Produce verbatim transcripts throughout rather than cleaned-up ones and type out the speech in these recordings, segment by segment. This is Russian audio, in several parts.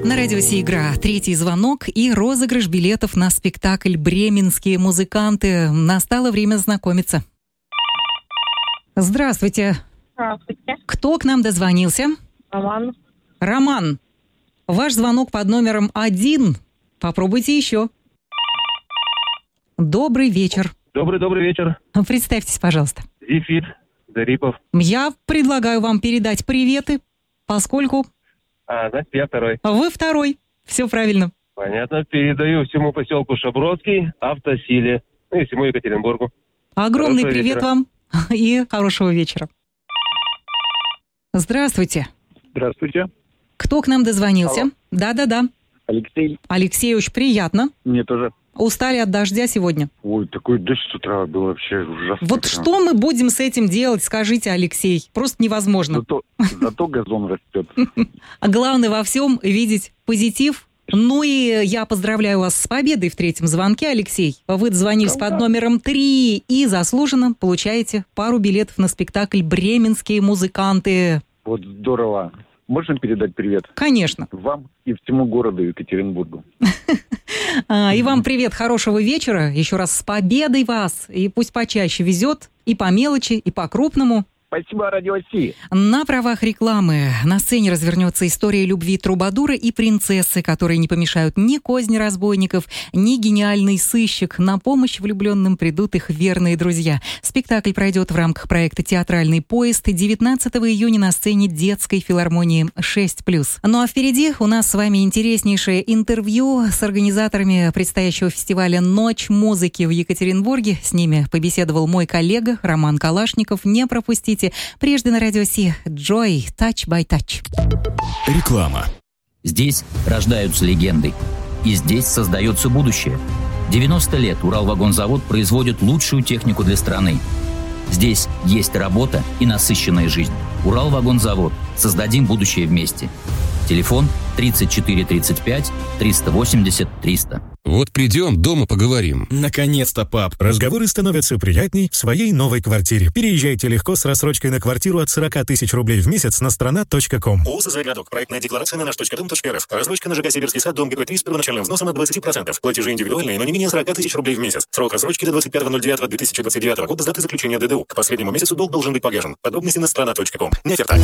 На радио «Си» игра «Третий звонок» и розыгрыш билетов на спектакль «Бременские музыканты». Настало время знакомиться. Здравствуйте. Здравствуйте. Кто к нам дозвонился? Роман. Роман. Ваш звонок под номером один. Попробуйте еще. Добрый вечер. Добрый-добрый вечер. Представьтесь, пожалуйста. Зефир Зарипов. Я предлагаю вам передать приветы, поскольку... А, значит, я второй. Вы второй. Все правильно. Понятно. Передаю всему поселку Шабродский, Автосиле, ну и всему Екатеринбургу. Огромный Хорошего привет вечера. вам и хорошего вечера. Здравствуйте. Здравствуйте. Кто к нам дозвонился? Алло. Да-да-да. Алексей. Алексей, очень приятно. Мне тоже. Устали от дождя сегодня? Ой, такой дождь с утра был вообще ужасно. Вот прям. что мы будем с этим делать, скажите, Алексей? Просто невозможно. Зато, зато газон растет. А главное во всем видеть позитив. Ну и я поздравляю вас с победой в третьем звонке, Алексей. Вы дозвонились под номером три и заслуженно получаете пару билетов на спектакль «Бременские музыканты». Вот здорово. Можем передать привет? Конечно. Вам и всему городу Екатеринбургу. А, и вам привет, хорошего вечера. Еще раз с победой вас. И пусть почаще везет и по мелочи, и по крупному. Спасибо, Радио Си. На правах рекламы на сцене развернется история любви трубадура и принцессы, которые не помешают ни козни разбойников, ни гениальный сыщик. На помощь влюбленным придут их верные друзья. Спектакль пройдет в рамках проекта «Театральный поезд» девятнадцатого июня на сцене детской филармонии шесть плюс. Ну а впереди у нас с вами интереснейшее интервью с организаторами предстоящего фестиваля «Ночь музыки» в Екатеринбурге. С ними побеседовал мой коллега Роман Калашников. Не пропустите. Прежде на радио Си Joy Touch by Touch. Реклама. Здесь рождаются легенды. И здесь создается будущее. девяносто лет Уралвагонзавод производит лучшую технику для страны. Здесь есть работа и насыщенная жизнь. Уралвагонзавод. Создадим будущее вместе. Телефон тридцать четыре тридцать пять триста восемьдесят триста. Вот придем, дома поговорим. Наконец-то, пап. Разговоры становятся приятней в своей новой квартире. Переезжайте легко с рассрочкой на квартиру от сорок тысяч рублей в месяц на страна точка ком. ООО «Городок». Проектная декларация на наш точка дом точка рф. Рассрочка на ЖК «Сибирский сад», дом ГП-три с первоначальным взносом от двадцать процентов. Платежи индивидуальные, но не менее сорок тысяч рублей в месяц. Срок рассрочки до двадцать пятого ноль девятого две тысячи двадцать девятого года с даты заключения ДДУ. К последнему месяцу долг должен быть погашен. Подробности на страна точка ком. Не оферта.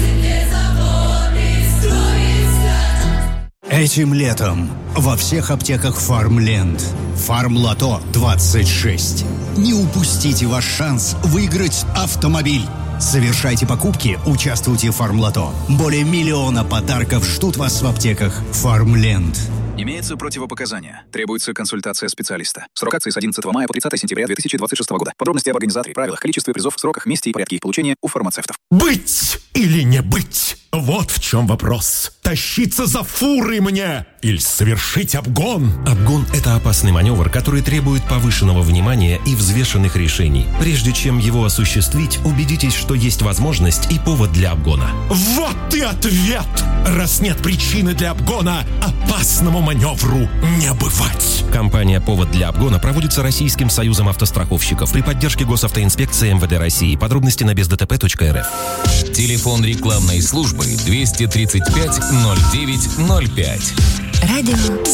Этим летом во всех аптеках Фармленд. Фармлото двадцать шесть. Не упустите ваш шанс выиграть автомобиль. Совершайте покупки, участвуйте в Фармлото. Более миллиона подарков ждут вас в аптеках Фармленд. Имеются противопоказания. Требуется консультация специалиста. Срок акции с одиннадцатого мая по тридцатое сентября две тысячи двадцать шестого года. Подробности об организаторе, правилах, количестве призов, сроках, месте и порядке их получения у фармацевтов. Быть или не быть? Вот в чем вопрос. Тащиться за фурой мне или совершить обгон? Обгон – это опасный маневр, который требует повышенного внимания и взвешенных решений. Прежде чем его осуществить, убедитесь, что есть возможность и повод для обгона. Вот и ответ! Раз нет причины для обгона, опасному маневру не бывать. Компания «Повод для обгона» проводится Российским союзом автостраховщиков при поддержке Госавтоинспекции МВД России. Подробности на бездтп точка рф. Телефон рекламной службы двести тридцать пять ноль девять ноль пять. Радио